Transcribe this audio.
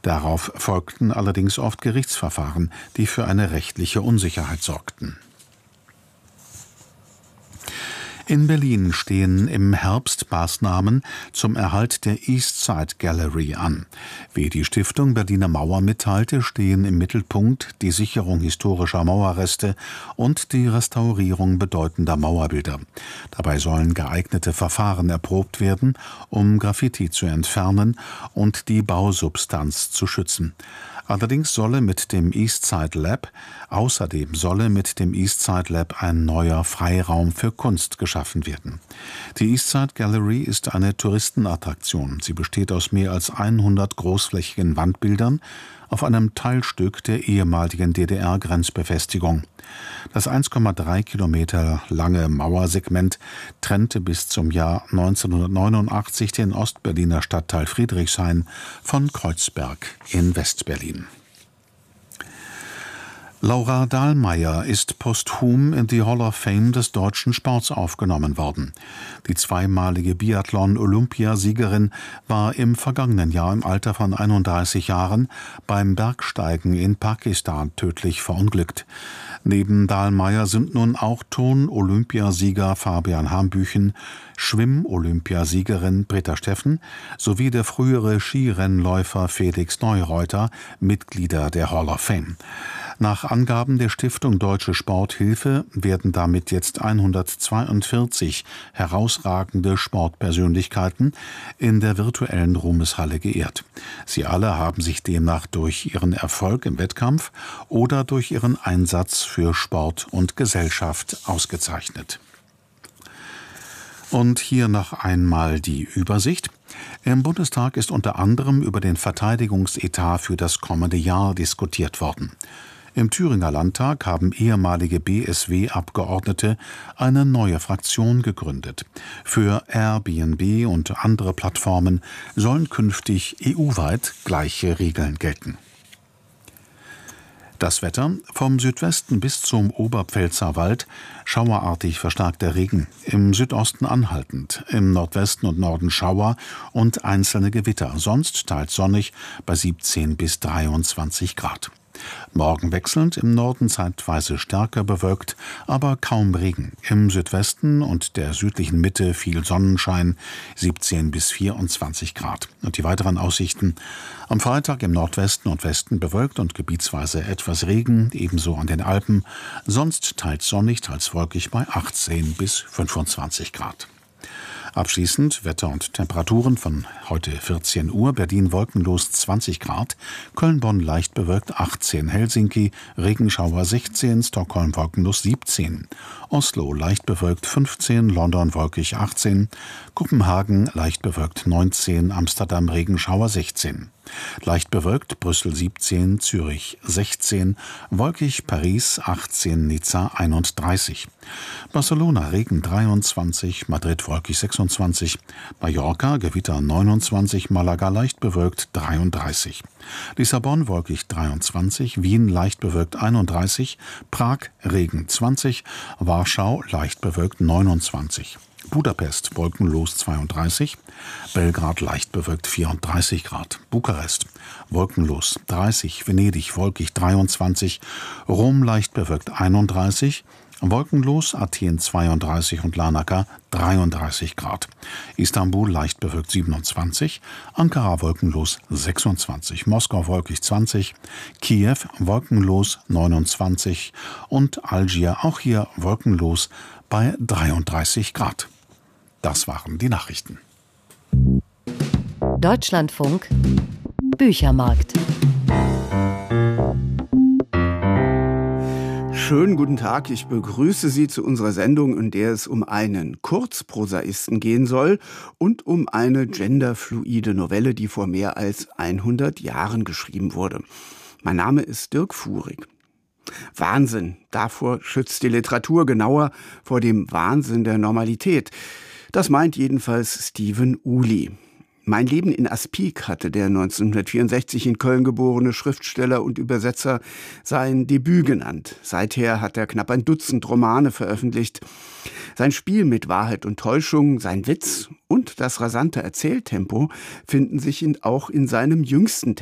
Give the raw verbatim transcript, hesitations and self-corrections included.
Darauf folgten allerdings oft Gerichtsverfahren, die für eine rechtliche Unsicherheit sorgten. In Berlin stehen im Herbst Maßnahmen zum Erhalt der Eastside Gallery an. Wie die Stiftung Berliner Mauer mitteilte, stehen im Mittelpunkt die Sicherung historischer Mauerreste und die Restaurierung bedeutender Mauerbilder. Dabei sollen geeignete Verfahren erprobt werden, um Graffiti zu entfernen und die Bausubstanz zu schützen. Allerdings solle mit dem Eastside Lab, außerdem solle mit dem Eastside Lab ein neuer Freiraum für Kunst geschaffen werden. Die Eastside Gallery ist eine Touristenattraktion. Sie besteht aus mehr als hundert großflächigen Wandbildern auf einem Teilstück der ehemaligen D D R-Grenzbefestigung. Das eins Komma drei Kilometer lange Mauersegment trennte bis zum Jahr neunzehnhundertneunundachtzig den Ostberliner Stadtteil Friedrichshain von Kreuzberg in Westberlin. Laura Dahlmeier ist posthum in die Hall of Fame des deutschen Sports aufgenommen worden. Die zweimalige Biathlon-Olympiasiegerin war im vergangenen Jahr im Alter von einunddreißig Jahren beim Bergsteigen in Pakistan tödlich verunglückt. Neben Dahlmeier sind nun auch Turn-Olympiasieger Fabian Hambüchen, Schwimm-Olympiasiegerin Britta Steffen sowie der frühere Skirennläufer Felix Neureuter Mitglieder der Hall of Fame. Nach Angaben der Stiftung Deutsche Sporthilfe werden damit jetzt hundertzweiundvierzig herausragende Sportpersönlichkeiten in der virtuellen Ruhmeshalle geehrt. Sie alle haben sich demnach durch ihren Erfolg im Wettkampf oder durch ihren Einsatz für Sport und Gesellschaft ausgezeichnet. Und hier noch einmal die Übersicht. Im Bundestag ist unter anderem über den Verteidigungsetat für das kommende Jahr diskutiert worden. Im Thüringer Landtag haben ehemalige B S W-Abgeordnete eine neue Fraktion gegründet. Für Airbnb und andere Plattformen sollen künftig E U-weit gleiche Regeln gelten. Das Wetter: vom Südwesten bis zum Oberpfälzerwald schauerartig verstärkter Regen, im Südosten anhaltend, im Nordwesten und Norden Schauer und einzelne Gewitter, sonst teils sonnig bei siebzehn bis dreiundzwanzig Grad. Morgen wechselnd, im Norden zeitweise stärker bewölkt, aber kaum Regen. Im Südwesten und der südlichen Mitte viel Sonnenschein, siebzehn bis vierundzwanzig Grad. Und die weiteren Aussichten: am Freitag im Nordwesten und Westen bewölkt und gebietsweise etwas Regen, ebenso an den Alpen, sonst teils sonnig, teils wolkig bei achtzehn bis fünfundzwanzig Grad. Abschließend Wetter und Temperaturen von heute vierzehn Uhr. Berlin wolkenlos zwanzig Grad, Köln-Bonn leicht bewölkt achtzehn, Helsinki Regenschauer sechzehn, Stockholm wolkenlos siebzehn, Oslo leicht bewölkt fünfzehn, London wolkig achtzehn, Kopenhagen leicht bewölkt neunzehn, Amsterdam Regenschauer sechzehn. Leicht bewölkt Brüssel siebzehn, Zürich sechzehn, wolkig Paris achtzehn, Nizza einunddreißig. Barcelona Regen dreiundzwanzig, Madrid wolkig sechsundzwanzig, Mallorca Gewitter neunundzwanzig, Malaga leicht bewölkt dreiunddreißig. Lissabon wolkig dreiundzwanzig, Wien leicht bewölkt einunddreißig, Prag Regen zwanzig, Warschau leicht bewölkt neunundzwanzig. Budapest wolkenlos zweiunddreißig, Belgrad leicht bewölkt vierunddreißig Grad, Bukarest wolkenlos dreißig, Venedig wolkig dreiundzwanzig, Rom leicht bewölkt einunddreißig, wolkenlos Athen zweiunddreißig und Larnaca dreiunddreißig Grad, Istanbul leicht bewölkt siebenundzwanzig, Ankara wolkenlos sechsundzwanzig, Moskau wolkig zwanzig, Kiew wolkenlos neunundzwanzig und Algier auch hier wolkenlos bei dreiunddreißig Grad. Das waren die Nachrichten. Deutschlandfunk Büchermarkt. Schönen guten Tag, ich begrüße Sie zu unserer Sendung, in der es um einen Kurzprosaisten gehen soll und um eine genderfluide Novelle, die vor mehr als hundert Jahren geschrieben wurde. Mein Name ist Dirk Fuhrig. Wahnsinn, davor schützt die Literatur, genauer vor dem Wahnsinn der Normalität. Das meint jedenfalls Stephen Uli. Mein Leben in Aspik hatte der neunzehnhundertvierundsechzig in Köln geborene Schriftsteller und Übersetzer sein Debüt genannt. Seither hat er knapp ein Dutzend Romane veröffentlicht. Sein Spiel mit Wahrheit und Täuschung, sein Witz und das rasante Erzähltempo finden sich in, auch in seinem jüngsten